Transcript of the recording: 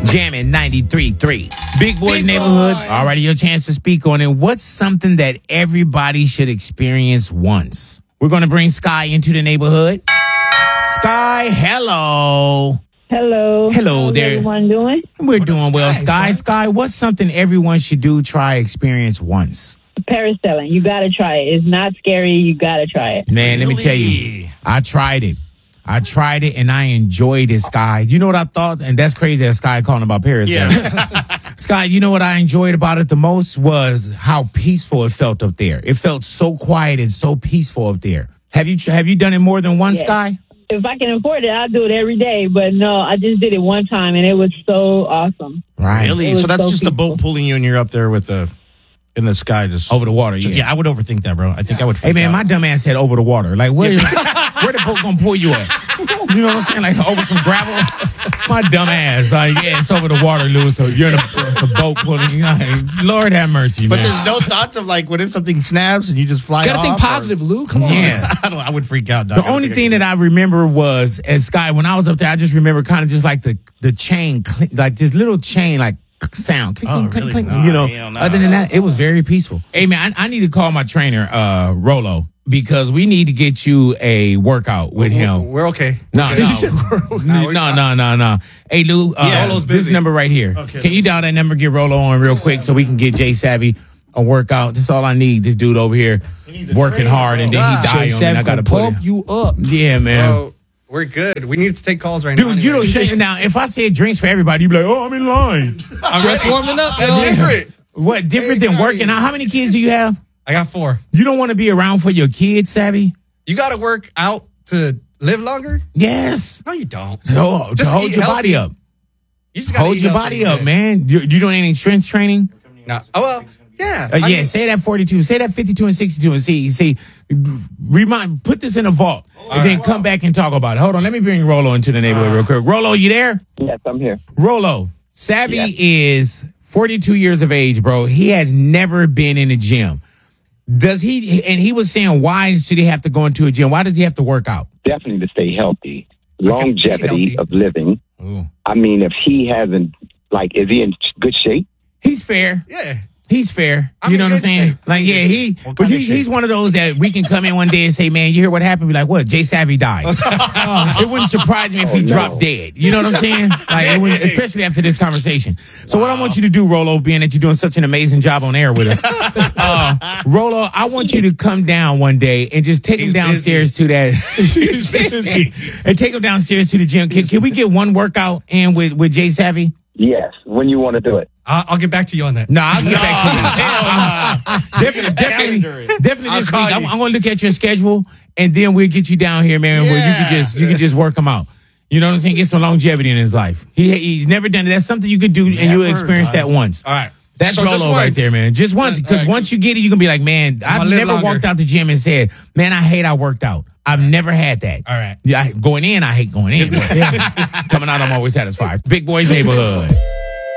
Jamming 93.3. Big Boy Neighborhood. Already your chance to speak on it. What's something that everybody should experience once? We're going to bring Sky into the neighborhood. Sky, hello. Hello. Hello How's there. everyone doing? We're doing well. Sky, what's something everyone should do, try, experience once? Parasailing. You got to try it. It's not scary. You got to try it. Man, let me tell you, I tried it and I enjoyed it, Sky. You know what I thought? And that's crazy that Sky calling about parasailing. Yeah. Sky, you know what I enjoyed about it the most was how peaceful it felt up there. It felt so quiet and so peaceful up there. Have you done it more than once, Sky? If I can afford it, I'll do it every day. But no, I just did it one time and it was so awesome. Right. Really? So that's just the boat pulling you and you're up there with in the sky, just over the water. Yeah, I would overthink that, bro. I think I would. Hey man, my dumb ass said over the water. Like where the boat gonna pull you at? You know what I'm saying? Like over some gravel. My dumb ass. Like it's over the water, Lou. So you're in a boat pulling you. Lord have mercy, man. But there's no thoughts of like what if something snaps and you just fly off? Gotta think positive, Lou. Come on. Yeah. I would freak out, dog. The only thing that I remember was, as Sky, when I was up there, I just remember kind of just like the chain, like this little chain, like sound. Clink, clink, clink, No, you know, no. other than that, it was very peaceful. Hey, man, I need to call my trainer, Rolo, because we need to get you a workout with him. We're okay. No. Hey, Lou, Rolo's this busy. number right here. Okay. Can you dial that number, get Rolo on real quick so we can get Jay Savvy a workout? That's all I need. This dude over here working hard and then he die on me and I got to pump put you up. Yeah, man. Bro, we're good. We need to take calls right now. Dude, you don't say now. If I said drinks for everybody, you'd be like, "Oh, I'm in line." Just warming up. That's different. What different than working out? How many kids do you have? I got 4. You don't want to be around for your kids, Savvy? You got to work out to live longer? Yes. No, you don't. No, to Just hold eat your healthy. body up. You just gotta Hold eat your healthy, body up, man. You doing any strength training? Nah. Oh, well, yeah. Yeah. Say that 42. Say that 52 and 62 and see. Put this in a vault and then come back and talk about it. Hold on. Let me bring Rolo into the neighborhood real quick. Rolo, you there? Yes, I'm here. Rolo, Savvy is 42 years of age, bro. He has never been in a gym. Does he? And he was saying, why should he have to go into a gym? Why does he have to work out? Definitely to stay healthy. Longevity healthy. of living. Ooh. I mean, if he hasn't, is he in good shape? He's fair. Yeah. He's fair. I'm You know in what I'm good saying? shape. Like, yeah, he's one of those that we can come in one day and say, man, you hear what happened? Be like, what? Jay Savvy died. It wouldn't surprise me if he dropped dead. You know what I'm saying? Like, it would, especially after this conversation. So what I want you to do, Rolo, being that you're doing such an amazing job on air with us, Rolo, I want you to come down one day and just take him downstairs to that. And take him downstairs to the gym. Can we get one workout in with Jay Savvy? Yes. When you want to do it? I'll get back to you on that. No, I'll get back to you. Definitely this week. I'm going to look at your schedule, and then we'll get you down here, man, where you can just work him out. You know what I'm saying? Get some longevity in his life. He's never done it. That's something you could do, and you'll experience that once. All right. That's So just Rolo right once. there, man. Just once, because once you get it, you can be like, man, I've live never longer. walked out the gym and said, man, I hate I worked out. I've never had that. All right. Yeah, going in, I hate going in. But coming out, I'm always satisfied. Big Boys Neighborhood.